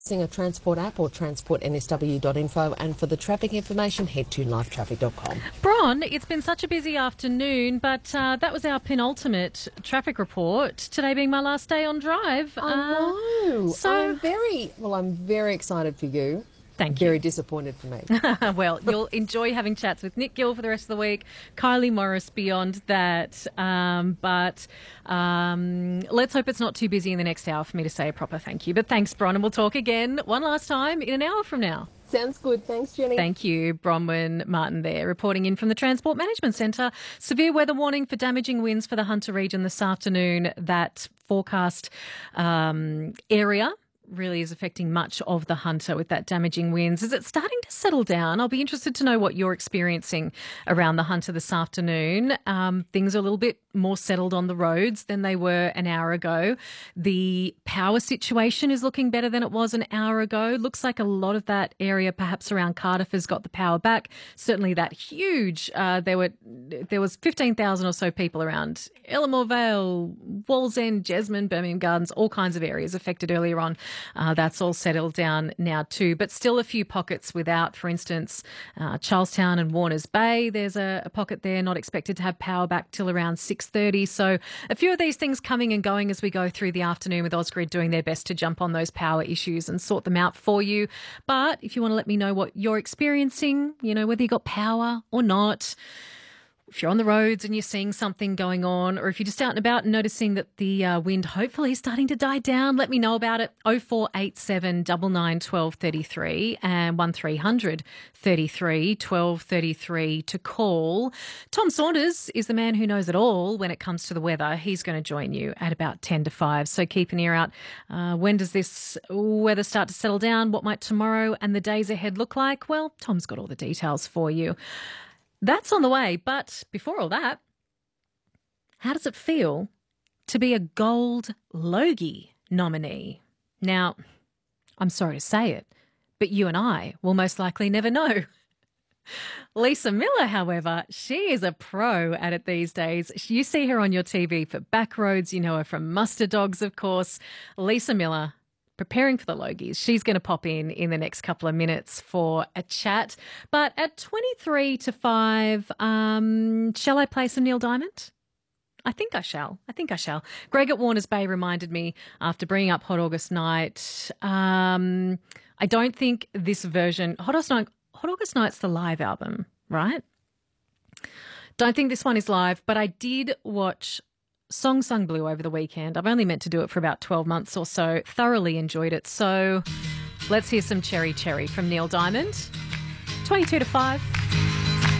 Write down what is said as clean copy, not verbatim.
Using a transport app or transportnsw.info, and for the traffic information head to livetraffic.com. Bron, it's been such a busy afternoon, but that was our penultimate traffic report. Today being my last day on drive. I know. I'm very excited for you. Thank you. Very disappointed for me. Well, you'll enjoy having chats with Nick Gill for the rest of the week, Kylie Morris beyond that. But let's hope it's not too busy in the next hour for me to say a proper thank you. But thanks, Bron, and we'll talk again one last time in an hour from now. Sounds good. Thanks, Jenny. Thank you. Bronwyn Martin there, reporting in from the Transport Management Centre. Severe weather warning for damaging winds for the Hunter region this afternoon. That forecast area really is affecting much of the Hunter with that damaging winds. Is it starting to settle down? I'll be interested to know what you're experiencing around the Hunter this afternoon. Things are a little bit more settled on the roads than they were an hour ago. The power situation is looking better than it was an hour ago. Looks like a lot of that area, perhaps around Cardiff, has got the power back. Certainly that huge, there was 15,000 or so people around Ellamore Vale, Wallsend, Jesmond, Birmingham Gardens, all kinds of areas affected earlier on. That's all settled down now too, but still a few pockets without. For instance, Charlestown and Warners Bay, there's a pocket there not expected to have power back till around 6:30. So a few of these things coming and going as we go through the afternoon, with Ausgrid doing their best to jump on those power issues and sort them out for you. But if you want to let me know what you're experiencing, whether you got power or not, if you're on the roads and you're seeing something going on, or if you're just out and about and noticing that the wind hopefully is starting to die down, let me know about it. 0487 99 12 33 and 1300 33 12 33 to call. Tom Saunders is the man who knows it all when it comes to the weather. He's going to join you at about 10 to 5. So keep an ear out. When does this weather start to settle down? What might tomorrow and the days ahead look like? Well, Tom's got all the details for you. That's on the way, but before all that, how does it feel to be a Gold Logie nominee? Now, I'm sorry to say it, but you and I will most likely never know. Lisa Miller, however, she is a pro at it these days. You see her on your TV for Backroads. You know her from Muster Dogs, of course. Lisa Miller, preparing for the Logies. She's going to pop in the next couple of minutes for a chat. But at 23 to 5, shall I play some Neil Diamond? I think I shall. Greg at Warners Bay reminded me after bringing up Hot August Night. I don't think this version, Hot August Night's the live album, right? Don't think this one is live, but I did watch Song Sung Blue over the weekend. I've only meant to do it for about 12 months or so. Thoroughly enjoyed it. So let's hear some Cherry Cherry from Neil Diamond. 22 to 5.